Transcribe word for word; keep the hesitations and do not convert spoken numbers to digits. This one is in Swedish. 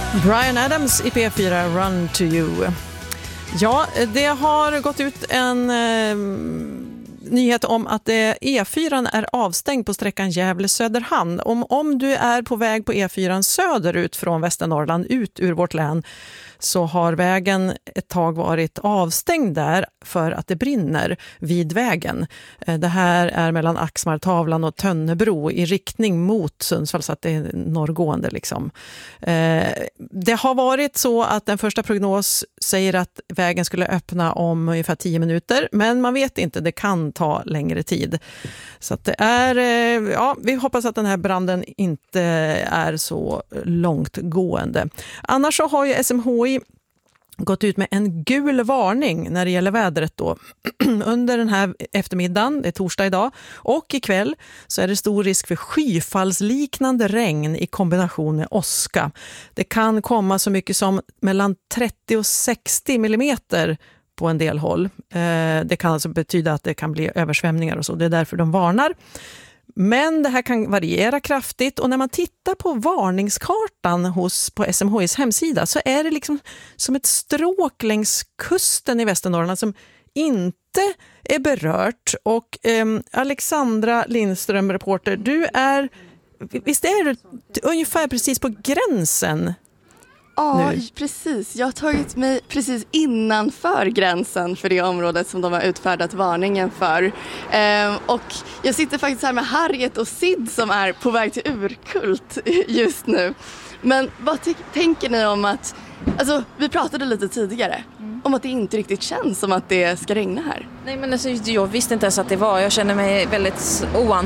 Bryan Adams i P fyra, Run to you. Ja, det har gått ut en eh, nyhet om att eh, E fyra är avstängd på sträckan Gävle-Söderhamn. Om, om du är på väg på E fyra söderut från Västernorrland ut ur vårt län, så har vägen ett tag varit avstängd där för att det brinner vid vägen. Det här är mellan Axmartavlan och Tönnebro i riktning mot Sundsvall, så att det är norrgående liksom. Det har varit så att den första prognos säger att vägen skulle öppna om ungefär tio minuter, men man vet inte, det kan ta längre tid. Så att det är, ja, vi hoppas att den här branden inte är så långtgående. Annars så har ju S M H I gått ut med en gul varning när det gäller vädret då. Under den här eftermiddagen, det är torsdag idag, och ikväll så är det stor risk för skyfallsliknande regn i kombination med åska. Det kan komma så mycket som mellan trettio och sextio millimeter på en del håll. Det kan alltså betyda att det kan bli översvämningar och så. Det är därför de varnar. Men det här kan variera kraftigt, och när man tittar på varningskartan hos, på S M H I:s hemsida, så är det liksom som ett stråk längs kusten i Västernorrland som inte är berört. Och eh, Alexandra Lindström, reporter, du är, visst är du ungefär precis på gränsen? Ja, nu. Precis. Jag har tagit mig precis innanför gränsen för det området som de har utfärdat varningen för. Ehm, och jag sitter faktiskt här med Harriet och Sid som är på väg till Urkult just nu. Men vad t- tänker ni om att, alltså vi pratade lite tidigare mm. om att det inte riktigt känns som att det ska regna här. Nej, men alltså, jag visste inte ens att det var, jag känner mig väldigt oansvarig